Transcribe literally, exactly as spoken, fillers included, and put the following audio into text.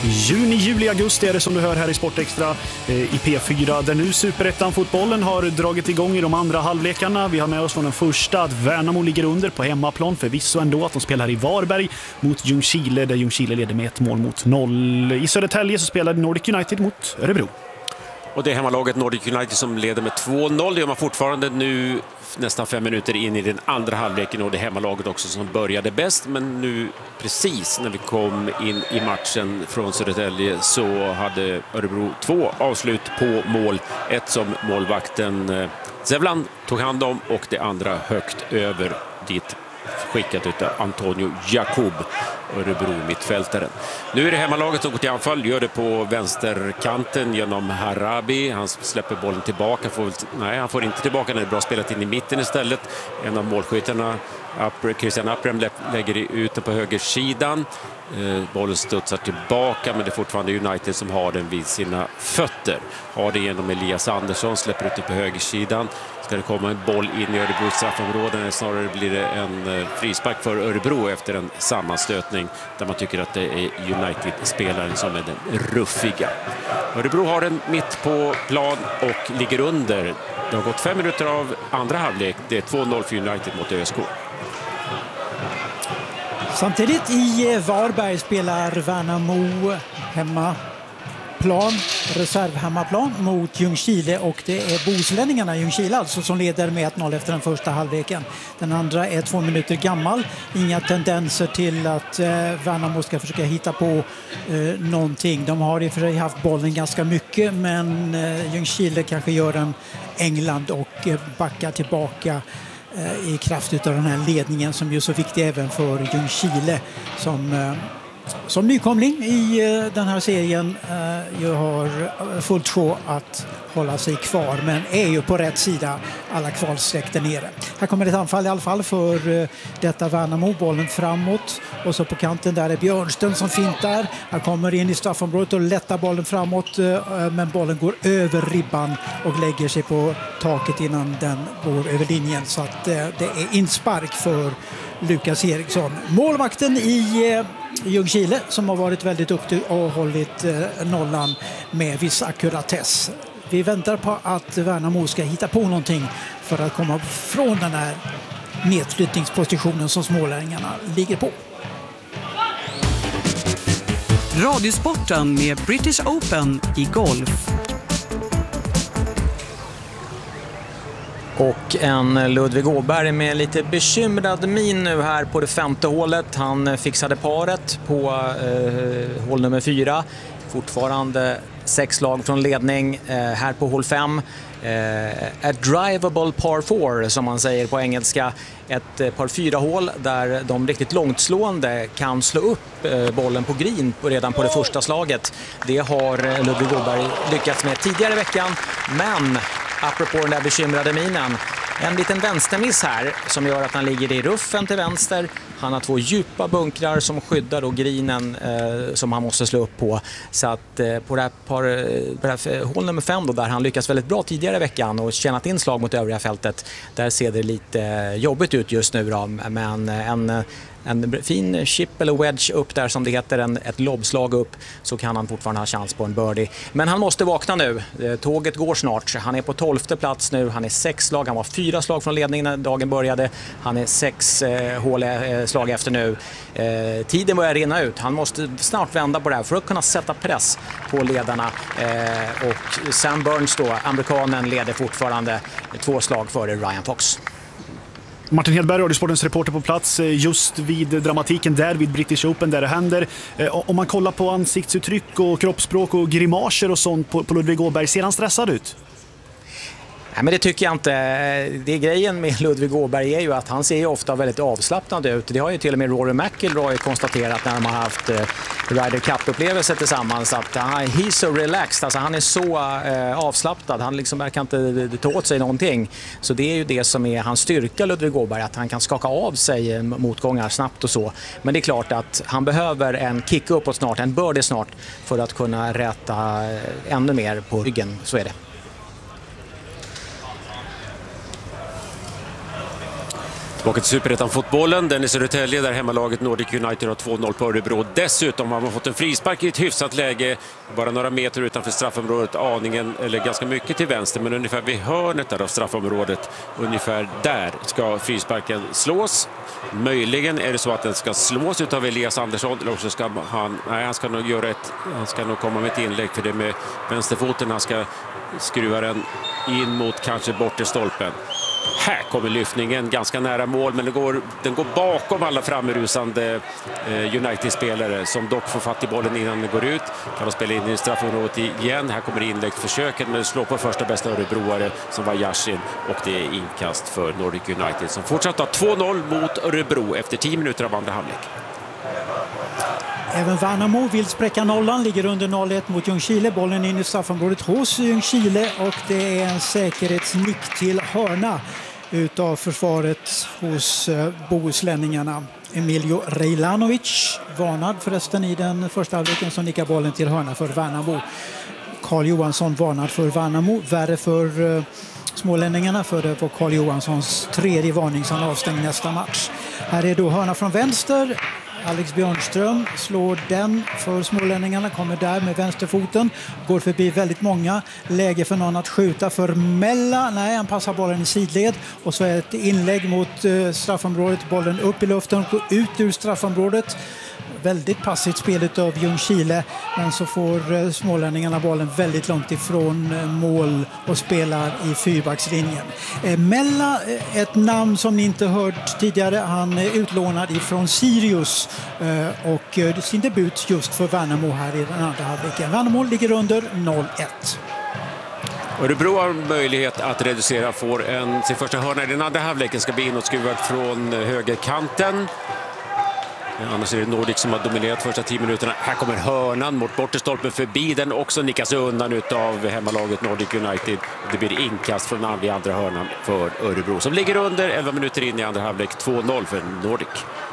Juni, juli, augusti är det som du hör här i Sportextra i P fyra, där nu Superettan-fotbollen har dragit igång i de andra halvlekarna. Vi har med oss från den första att Värnamo ligger under på hemmaplan, förvisso ändå att de spelar i Varberg mot Ljungskile, där Ljungskile leder med ett mål mot noll. I Södertälje så spelade Nordic United mot Örebro. Och det är hemmalaget Nordic United som leder med två noll. Det gör man fortfarande nu nästan fem minuter in i den andra halvleken, och det är hemmalaget också som började bäst. Men nu precis när vi kom in i matchen från Södertälje så hade Örebro två avslut på mål. Ett som målvakten Zevlan tog hand om och det andra högt över dit skickat utav Antonio Jacob, Örebro mittfältaren. Nu är det hemmalaget som går till anfall, gör det på vänsterkanten genom Harabi. Han släpper bollen tillbaka, får, nej han får inte tillbaka, när det är bra spelat in i mitten istället. En av målskyttarna, Christian Aprem, lägger ut den på högersidan. Eh, bollen studsar tillbaka, men det är fortfarande United som har den vid sina fötter. Har det genom Elias Andersson, släpper ut den på högersidan. Ska det komma en boll in i Örebros straffområden, snarare blir det en eh, frispark för Örebro efter en sammanstötning där man tycker att det är United-spelaren som är den ruffiga. Örebro har den mitt på plan och ligger under. Det har gått fem minuter av andra halvlek. Det är två noll för United mot ÖSK. Samtidigt i Varberg spelar Värnamo hemmaplan, reservhemmaplan mot Ljungskile, och det är bohuslänningarna, Ljungskile alltså, som leder med ett noll efter den första halvleken. Den andra är två minuter gammal. Inga tendenser till att eh, Värnamo ska försöka hitta på eh, någonting. De har i och för sig haft bollen ganska mycket, men eh, Ljungskile kanske gör en England och eh, backar tillbaka i kraft av den här ledningen som är så viktig även för Ljungskile som, som nykomling i den här serien ju har fullt sjå att hålla sig kvar, men är ju på rätt sida alla kvalstreck där nere. Här kommer ett anfall i alla fall för detta Värnamo, bollen framåt, och så på kanten där är Björnström som fintar. Han kommer in i straffområdet och lättar bollen framåt, men bollen går över ribban och lägger sig på taket innan den går över linjen, så att det är inspark för Lukas Eriksson. Målvakten i Ljungskile som har varit väldigt duktig och hållit nollan med viss ackuratess. Vi väntar på att Värnamo ska hitta på någonting för att komma från den här nedflyttningspositionen som smålänningarna ligger på. Radiosporten med British Open i golf. Och en Ludvig Åberg med lite bekymrad min nu här på det femte hålet. Han fixade paret på eh, hål nummer fyra. Fortfarande sex slag från ledning eh, här på hål fem. Eh, a drivable par four som man säger på engelska. Ett eh, par fyra hål där de riktigt långtslående kan slå upp eh, bollen på green på, redan på det första slaget. Det har eh, Ludvig Åberg lyckats med tidigare i veckan, men apropå den där bekymrade minen, en liten vänstermiss här som gör att han ligger i ruffen till vänster. Han har två djupa bunkrar som skyddar då grinen eh, som han måste slå upp på. Så att eh, på det här, par, på det här hål nummer fem då, där han lyckas väldigt bra tidigare i veckan och tjänat in slag mot övriga fältet, där ser det lite jobbigt ut just nu då. Men en en fin chip eller wedge upp där som det heter, en, ett lobbslag upp, så kan han fortfarande ha chans på en birdie. Men han måste vakna nu. Tåget går snart. Han är på tolfte plats nu. Han är sex slag. Han var fyra slag från ledningen när dagen började. Han är sex eh, hål eh, slag efter nu. Eh, tiden börjar rinna ut. Han måste snart vända på det här för att kunna sätta press på ledarna. Eh, och Sam Burns då, amerikanen, leder fortfarande två slag före Ryan Fox. Martin Hedberg, Radiosportens reporter på plats just vid dramatiken där vid British Open där det händer. Om man kollar på ansiktsuttryck och kroppsspråk och grimaser och sånt på, på Ludvig Åberg, ser han stressad ut? Nej, men det tycker jag inte. Det är grejen med Ludvig Åberg är ju att han ser ju ofta väldigt avslappnad ut. Det har ju till och med Rory McIlroy konstaterat när de har haft eh, Ryder Cup-upplevelser tillsammans, att han, he's so relaxed, alltså han är så eh, avslappnad. Han liksom verkar inte ta åt sig någonting. Så det är ju det som är hans styrka, Ludvig Åberg, att han kan skaka av sig motgångar snabbt och så. Men det är klart att han behöver en kick uppåt snart, en birdie snart, för att kunna rätta ännu mer på ryggen. Så är det. Tillbaka till Superettan-fotbollen. Den i Södertälje där hemmalaget Nordic United har två noll på Örebro. Dessutom har man fått en frispark i ett hyfsat läge. Bara några meter utanför straffområdet. Aningen, eller ganska mycket till vänster. Men ungefär vid hörnet där av straffområdet. Ungefär där ska frisparken slås. Möjligen är det så att den ska slås av Elias Andersson. Eller också ska han... Nej, han ska nog göra ett... Han ska nog komma med ett inlägg. För det är med vänsterfoten han ska skruva den in mot kanske bortre stolpen. Här kommer lyftningen ganska nära mål, men den går, den går bakom alla framerusande eh, United-spelare som dock får fatt i bollen innan den går ut. Kan de spela in i straffområdet igen. Här kommer inläggsförsöket, men det slår på första bästa örebroare som var Yashin, och det är inkast för Nordic United som fortsatt har två noll mot Örebro efter tio minuter av andra halvlek. Även Värnamo vill spräcka nollan, ligger under noll ett mot Ljungskile. Bollen in i straffområdet hos Ljungskile och det är en säkerhetsnick till hörna utav försvaret hos bohuslänningarna. Emilio Rejlanovic, varnad förresten i den första halvleken, som nickar bollen till hörna för Värnamo. Karl Johansson varnad för Värnamo, värre för smålänningarna, för det var Karl Johanssons tredje varning som avstängd nästa match. Här är då hörna från vänster. Alex Björnström slår den för smålänningarna, kommer där med vänsterfoten, går förbi väldigt många, läge för någon att skjuta för Mella, nej han passar bollen i sidled och så är ett inlägg mot straffområdet, bollen upp i luften, går ut ur straffområdet. Väldigt passivt spel av Ljungskile, men så får smålänningarna bollen väldigt långt ifrån mål och spelar i fyrbackslinjen. Mella, ett namn som ni inte hört tidigare, han är utlånad ifrån Sirius och sin debut just för Värnamo här i den andra halvleken. Värnamo ligger under noll ett. Örebro har möjlighet att reducera, får en, sin första hörna i den andra halvleken, ska bli inåtskruvad från högerkanten. Annars är det Nordic som har dominerat första tio minuterna. Här kommer hörnan mot bortestolpen förbi. Den också nickas undan av hemmalaget Nordic United. Det blir inkast från andra hörnan för Örebro som ligger under elva minuter in i andra halvlek. två noll för Nordic.